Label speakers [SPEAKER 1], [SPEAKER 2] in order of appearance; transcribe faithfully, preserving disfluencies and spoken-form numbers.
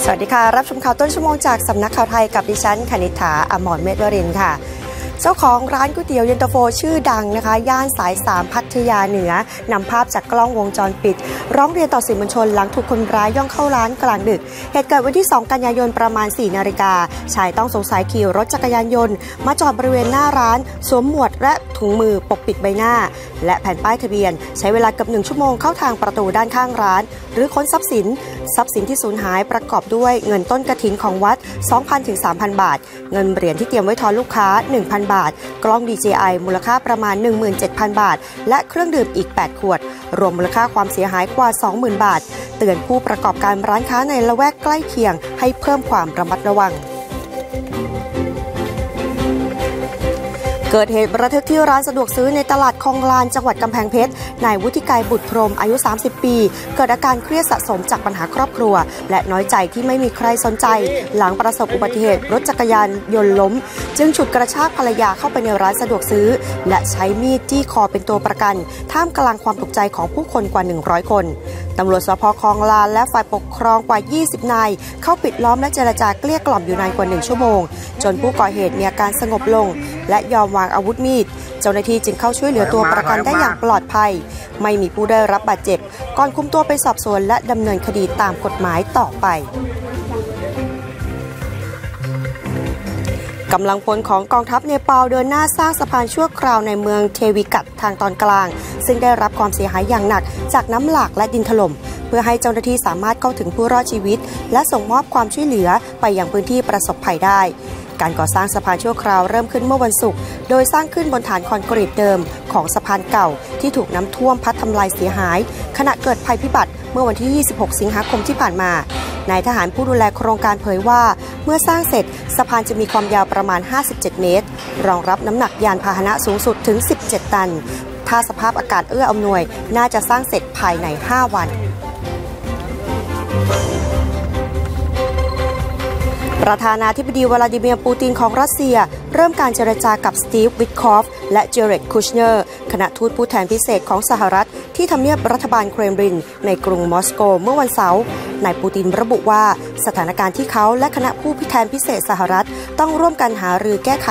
[SPEAKER 1] สวัสดีค่ะรับชมข่าวต้นชั่วโมงจากสำนักข่าวไทยกับดิฉันคณิษฐาอมรเมธวรินทร์ค่ะเจ้าของร้านก๋วยเตี๋ยวเย็นตาโฟชื่อดังนะคะย่านสายสามพัทยาเหนือนำภาพจากกล้องวงจรปิดร้องเรียนต่อสื่อมวลชนหลังถูกคนร้ายย่องเข้าร้านกลางดึกเหตุเกิดวันที่สองกันยายนประมาณสี่นาฬิกาชายต้องสงสัยขี่รถจักรยานยนต์มาจอดบริเวณหน้าร้านสวมหมวกและถุงมือปกปิดใบหน้าและแผ่นป้ายทะเบียนใช้เวลาเกือบหนึ่งชั่วโมงเข้าทางประตูด้านข้างร้านหรือค้นทรัพย์สินทรัพย์สินที่สูญหายประกอบด้วยเงินต้นกฐินของวัด สองพัน ถึง สามพัน บาทเงินเหรียญที่เตรียมไว้ทอนลูกค้า หนึ่งพัน บาทกล้อง ดี เจ ไอ มูลค่าประมาณ หนึ่งหมื่นเจ็ดพัน บาทและเครื่องดื่มอีกแปดขวดรวมมูลค่าความเสียหายกว่า สองหมื่น บาทเตือนผู้ประกอบการร้านค้าในละแวกใกล้เคียงให้เพิ่มความระมัดระวังเกิดเหตุระทึกที่ร้านสะดวกซื้อในตลาดคลองลานจังหวัดกำแพงเพชรนายวุฒิไกรบุตรพรหมอายุสามสิบปีเกิดอาการเครียดสะสมจากปัญหาครอบครัวและน้อยใจที่ไม่มีใครสนใจหลังประสบอุบัติเหตุรถจักรยานยนต์ล้มจึงฉุดกระชากภรรยาเข้าไปในร้านสะดวกซื้อและใช้มีดจี้คอเป็นตัวประกันท่ามกลางความตกใจของผู้คนกว่าหนึ่งร้อยคนตำรวจสภ.คลองลานและฝ่ายปกครองกว่ายี่สิบนายเข้าปิดล้อมและเจรจาเกลี้ยกล่อมอยู่นานกว่าหนึ่งชั่วโมงจนผู้ก่อเหตุมีอาการสงบลงและยอมวางอาวุธมีดเจ้าหน้าที่จึงเข้าช่วยเหลือตัวประกันได้อย่างปลอดภัยไม่มีผู้ได้รับบาดเจ็บก่อนคุมตัวไปสอบสวนและดำเนินคดีตามกฎหมายต่อไปกำลังพลของกองทัพเนปาลเดินหน้าสร้างสะพานชั่วคราวในเมืองเทวิกัตทางตอนกลางซึ่งได้รับความเสียหายอย่างหนักจากน้ำหลากและดินถล่มเพื่อให้เจ้าหน้าที่สามารถเข้าถึงผู้รอดชีวิตและส่งมอบความช่วยเหลือไปยังพื้นที่ประสบภัยได้การก่อสร้างสะพานชั่วคราวเริ่มขึ้นเมื่อวันศุกร์โดยสร้างขึ้นบนฐานคอนกรีตเดิมของสะพานเก่าที่ถูกน้ำท่วมพัดทำลายเสียหายขณะเกิดภัยพิบัติเมื่อวันที่ยี่สิบหกสิงหาคมที่ผ่านมานายทหารผู้ดูแลโครงการเผยว่าเมื่อสร้างเสร็จสะพานจะมีความยาวประมาณห้าสิบเจ็ดเมตรรองรับน้ำหนักยานพาหนะสูงสุดถึงสิบเจ็ดตันถ้าสภาพอากาศเอื้ออำนวยน่าจะสร้างเสร็จภายในห้าวันประธานาธิบดีวลาดิเมียร์ปูตินของรัสเซียเริ่มการเจรจากับสตีฟ วิทคอฟและเจเร็ด คูชเนอร์คณะทูตผู้แทนพิเศษของสหรัฐที่ทำเนียบรัฐบาลเครมลินในกรุงมอสโกเมื่อวันเสาร์นายปูตินระบุว่าสถานการณ์ที่เขาและคณะผู้แทนพิเศษสหรัฐต้องร่วมกันหารือแก้ไข